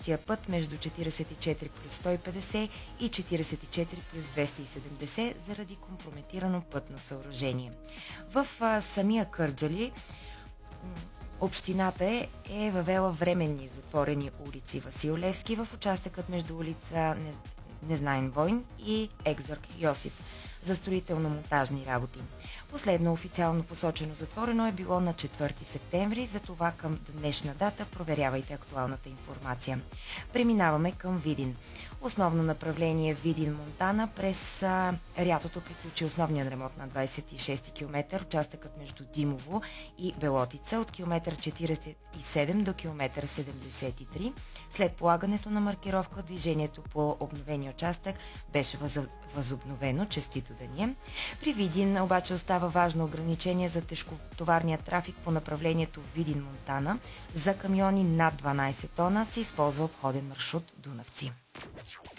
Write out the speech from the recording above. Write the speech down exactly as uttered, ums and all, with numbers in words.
същия път между четиридесет и четири плюс сто и петдесет и четиридесет и четири плюс двеста и седемдесет заради компрометирано пътно съоръжение. В а, самия Кърджали общината е, е въвела временни затворени улици Васил Левски в участъкът между улица Незнаен Войн и Екзарх Йосиф за строително-монтажни работи. Последно официално посочено затворено е било на четвърти септември, затова към днешна дата проверявайте актуалната информация. Преминаваме към Видин. Основно направление Видин-Монтана през а, Рятото приключи основният ремонт на двадесет и шести километър, участъкът между Димово и Белотица от километър четиридесет и седем до километър седемдесет и три. След полагането на маркировка, движението по обновения участък беше въз... възобновено. Честито деня. При Видин обаче остава важно ограничение за тежкотоварния трафик по направлението Видин-Монтана. За камиони над дванадесет тона се използва обходен маршрут Дунавци.